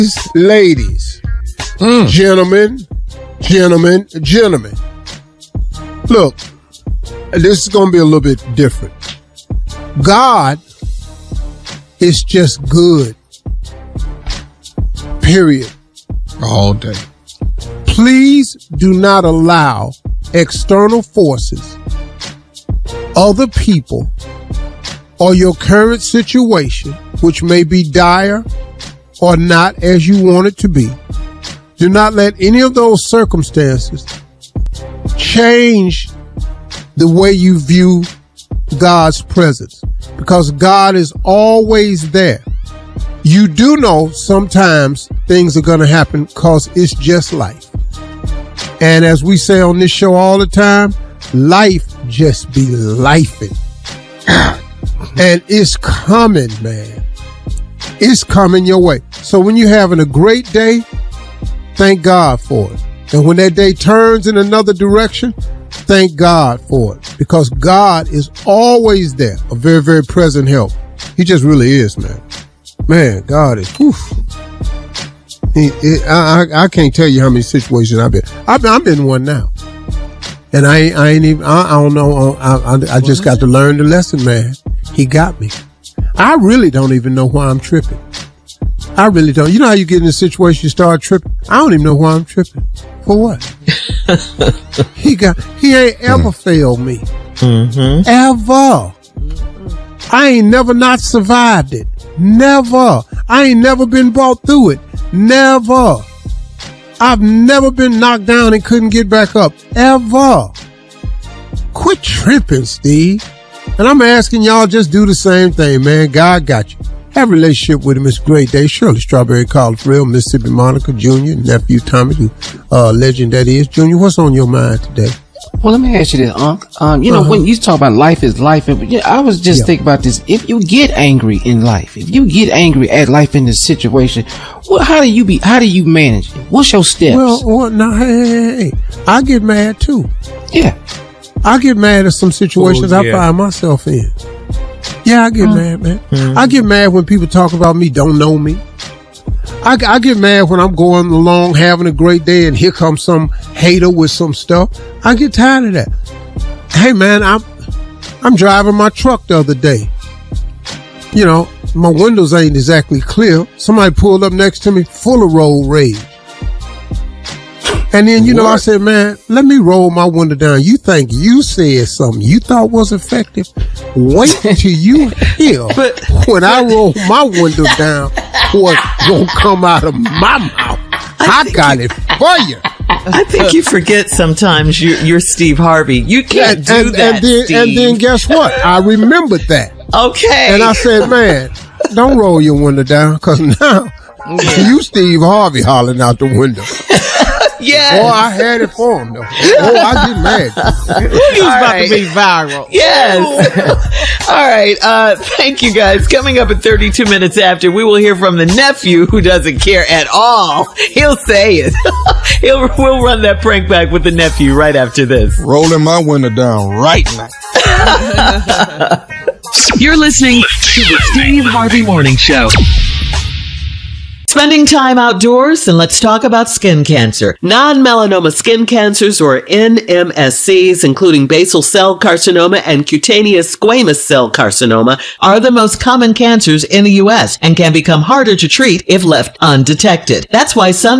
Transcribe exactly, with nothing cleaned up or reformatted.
Ladies, mm. gentlemen, gentlemen, gentlemen. Look, this is going to be a little bit different. God is just good. Period. All day. Please do not allow external forces, other people, or your current situation, which may be dire or not as you want it to be. Do not let any of those circumstances change the way you view God's presence, because God is always there. You do know sometimes things are going to happen because it's just life. And as we say on this show all the time, life just be lifing. And it's coming, man. It's coming your way. So when you're having a great day, thank God for it. And when that day turns in another direction, thank God for it. Because God is always there, a very, very present help. He just really is, man. Man, God is, whew. He, it, I, I, I can't tell you how many situations I've been. I've been, I'm in one now. And I ain't, I ain't even, I, I don't know, I, I, I just got to learn the lesson, man. He got me. I really don't even know why I'm tripping. I really don't. You know how you get in a situation, you start tripping? I don't even know why I'm tripping. For what? he got, he ain't ever mm. failed me. Mm-hmm. Ever. I ain't never not survived it. Never. I ain't never been brought through it. Never. I've never been knocked down and couldn't get back up. Ever. Quit tripping, Steve. And I'm asking y'all, just do the same thing, man. God got you. Have a relationship with him. It's a great day. Shirley Strawberry, Carl Frill, Mississippi Monica, Junior, nephew Tommy, the uh, legend that is. Junior, what's on your mind today? Well, let me ask you this, Unc. Um, you know, uh-huh. when you talk about life is life, and you know, I was just yeah. thinking about this. If you get angry in life, if you get angry at life in this situation, well, how do you be? How do you manage it? What's your steps? Well, well now, hey, hey, hey, I get mad too. Yeah, I get mad at some situations oh, yeah. I find myself in. Yeah, I get mm. mad, man. Mm-hmm. I get mad when people talk about me, don't know me. I, I get mad when I'm going along having a great day and here comes some hater with some stuff. I get tired of that. Hey, man, I'm I'm driving my truck the other day. You know, my windows ain't exactly clear. Somebody pulled up next to me full of road rage. And then, you what? know, I said, man, let me roll my window down. You think you said something you thought was effective? Wait till you hear but, when I roll my window down what's going to come out of my mouth. I, I got you, it for you. I think you forget sometimes you're, you're Steve Harvey. You can't and, do and, that, and then, Steve. And then guess what? I remembered that. Okay. And I said, man, don't roll your window down, because now yeah. you Steve Harvey hollering out the window. Yes. Oh, I had it for him, though. Oh, I get mad. He's about right. to be viral. Yes. All right. Uh, thank you, guys. Coming up at thirty-two minutes after, we will hear from the nephew who doesn't care at all. He'll say it. He'll, we'll run that prank back with the nephew right after this. Rolling my window down right now. You're listening to the Steve Harvey Morning Show. Spending time outdoors, and let's talk about skin cancer. Non-melanoma skin cancers, or N M S Cs, including basal cell carcinoma and cutaneous squamous cell carcinoma, are the most common cancers in the U S and can become harder to treat if left undetected. That's why some